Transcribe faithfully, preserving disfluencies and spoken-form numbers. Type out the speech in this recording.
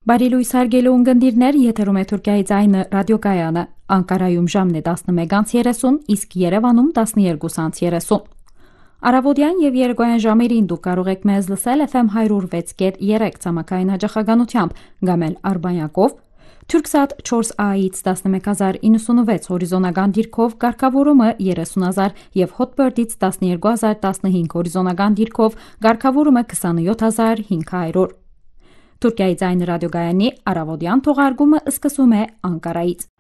Բարի լույս հարգելի ունկնդիրներ, եթերում է Թուրքիայի ձայնը ռադիոկայանը, Անկարայում ժամն է տասնմեկ երեսուն, իսկ Երևանում տասնյոթ երեսուն։ Առավոտյան եւ երեկոյան ժամերին դուք կարող եք մեզ լսել F M one oh six point three ցամաքային հաճախականությամբ, կամ էլ Արբանյակով, Turksat four A-ից տասնմեկ հազար նավսունվեց հորիզոնական դիրքով կարգավորումը երեսուն հազար եւ Hotbird-ից տասնյոթ հազար տասնհինգ հորիզոնական դիրքով կարգավորումը քսանյոթ հազար հինգ հարյուր։ Թուրքիայի ձայնը ռադիոգայանի առավոտյան թողարկումը սկսում է Անկարայից։